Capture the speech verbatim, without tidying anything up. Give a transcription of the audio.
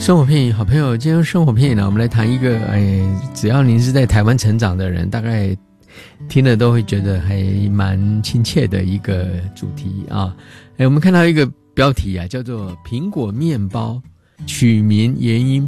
生活片语，好朋友，今天生活片语呢，我们来谈一个，哎，只要您是在台湾成长的人，大概听了都会觉得还蛮亲切的一个主题啊。哎，我们看到一个标题啊，叫做"苹果面包取名原因